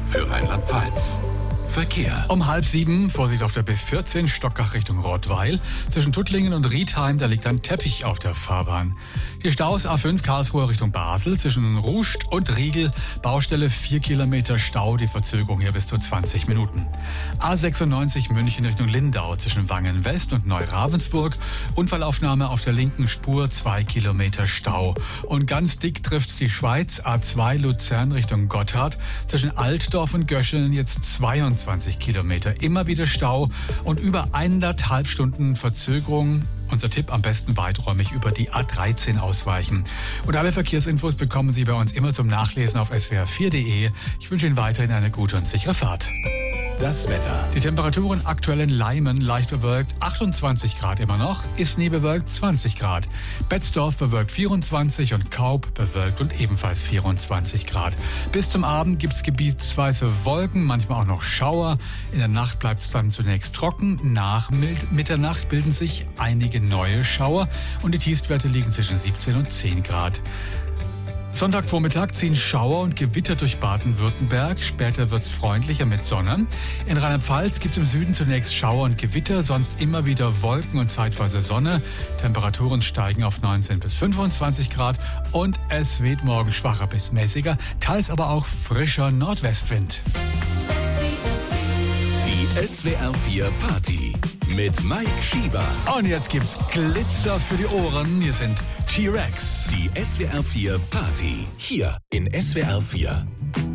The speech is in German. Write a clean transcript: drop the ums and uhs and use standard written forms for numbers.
für Rheinland-Pfalz. Verkehr. Um 6:30, Vorsicht auf der B14, Stockach Richtung Rottweil. Zwischen Tuttlingen und Riedheim, da liegt ein Teppich auf der Fahrbahn. Die Staus A5 Karlsruhe Richtung Basel, zwischen Ruscht und Riegel, Baustelle 4 Kilometer Stau, die Verzögerung hier bis zu 20 Minuten. A96 München Richtung Lindau, zwischen Wangen West und Neu-Ravensburg, Unfallaufnahme auf der linken Spur, 2 Kilometer Stau. Und ganz dick trifft's die Schweiz, A2 Luzern Richtung Gotthard, zwischen Altdorf und Göscheln jetzt 22 Kilometer, immer wieder Stau und über 1,5 Stunden Verzögerung. Unser Tipp, am besten weiträumig über die A13 ausweichen. Und alle Verkehrsinfos bekommen Sie bei uns immer zum Nachlesen auf swr4.de. Ich wünsche Ihnen weiterhin eine gute und sichere Fahrt. Das Wetter. Die Temperaturen aktuell in Leimen leicht bewölkt, 28 Grad immer noch, Isny bewölkt 20 Grad, Betzdorf bewölkt 24 und Kaub bewölkt und ebenfalls 24 Grad. Bis zum Abend gibt's gebietsweise Wolken, manchmal auch noch Schauer. In der Nacht bleibt's dann zunächst trocken, nach Mitternacht bilden sich einige neue Schauer und die Tiefstwerte liegen zwischen 17 und 10 Grad. Sonntagvormittag ziehen Schauer und Gewitter durch Baden-Württemberg. Später wird's freundlicher mit Sonne. In Rheinland-Pfalz gibt's im Süden zunächst Schauer und Gewitter, sonst immer wieder Wolken und zeitweise Sonne. Temperaturen steigen auf 19 bis 25 Grad und es weht morgen schwacher bis mäßiger, teils aber auch frischer Nordwestwind. Die SWR 4 Party mit Mike Schieber. Und jetzt gibt's Glitzer für die Ohren. Hier sind T-Rex. Die SWR 4 Party hier in SWR 4.